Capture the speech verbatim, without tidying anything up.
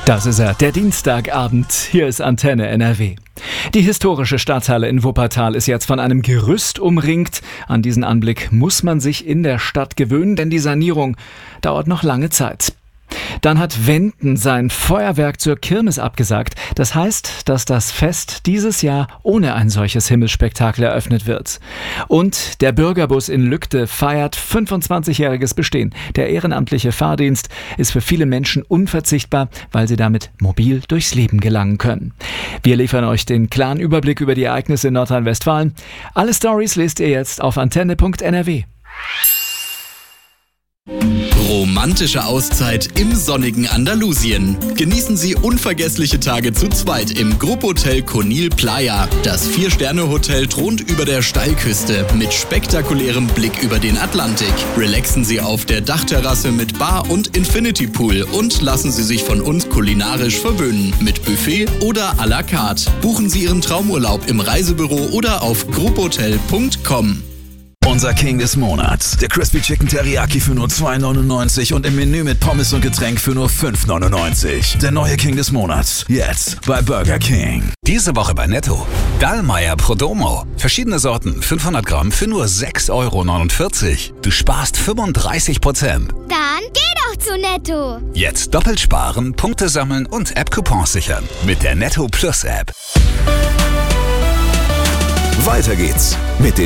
Das ist er, der Dienstagabend. Hier ist Antenne N R W. Die historische Stadthalle in Wuppertal ist jetzt von einem Gerüst umringt. An diesen Anblick muss man sich in der Stadt gewöhnen, denn die Sanierung dauert noch lange Zeit. Dann hat Wenden sein Feuerwerk zur Kirmes abgesagt. Das heißt, dass das Fest dieses Jahr ohne ein solches Himmelsspektakel eröffnet wird. Und der Bürgerbus in Lügde feiert fünfundzwanzigjähriges Bestehen. Der ehrenamtliche Fahrdienst ist für viele Menschen unverzichtbar, weil sie damit mobil durchs Leben gelangen können. Wir liefern euch den klaren Überblick über die Ereignisse in Nordrhein-Westfalen. Alle Stories lest ihr jetzt auf antenne punkt n r w. Romantische Auszeit im sonnigen Andalusien. Genießen Sie unvergessliche Tage zu zweit im Gruppotel Conil Playa. Das Vier-Sterne-Hotel thront über der Steilküste mit spektakulärem Blick über den Atlantik. Relaxen Sie auf der Dachterrasse mit Bar und Infinity Pool und lassen Sie sich von uns kulinarisch verwöhnen mit Buffet oder à la carte. Buchen Sie Ihren Traumurlaub im Reisebüro oder auf gruppotel punkt com. Unser King des Monats. Der Crispy Chicken Teriyaki für nur zwei neunundneunzig und im Menü mit Pommes und Getränk für nur fünf neunundneunzig. Der neue King des Monats. Jetzt bei Burger King. Diese Woche bei Netto. Dallmayr Prodomo. Verschiedene Sorten, fünfhundert Gramm für nur sechs Euro neunundvierzig. Du sparst fünfunddreißig Prozent. Dann geh doch zu Netto. Jetzt doppelt sparen, Punkte sammeln und App-Coupons sichern. Mit der Netto Plus App. Weiter geht's mit den